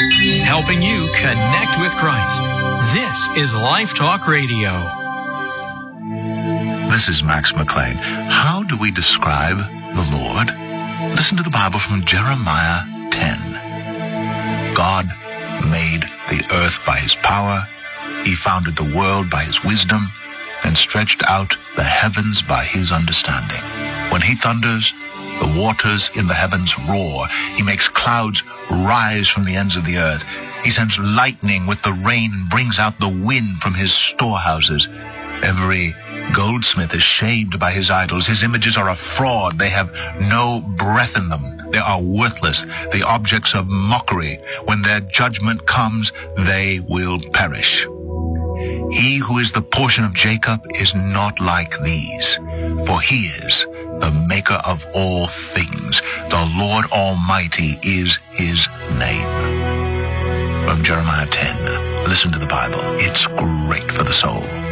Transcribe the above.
helping you connect with Christ. This is Life Talk Radio. This is Max McLean. How do we describe the Lord? Listen to the Bible from Jeremiah 10. God made the earth by his power. He founded the world by his wisdom and stretched out the heavens by his understanding. When he thunders, the waters in the heavens roar. He makes clouds rise from the ends of the earth. He sends lightning with the rain and brings out the wind from his storehouses. Every goldsmith is shamed by his idols. His images are a fraud. They have no breath in them. They are worthless, the objects of mockery. When their judgment comes, they will perish. He who is the portion of Jacob is not like these, for he is the maker of all things. The Lord Almighty is his name. From Jeremiah 10, listen to the Bible. It's great for the soul.